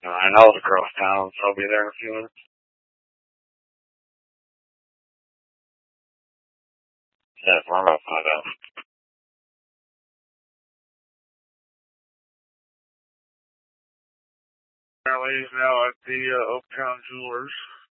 I know it's across town, so I'll be there in a few minutes. Yeah, so I'm about to find out. Apparently he's now at the Oaktown Jewelers.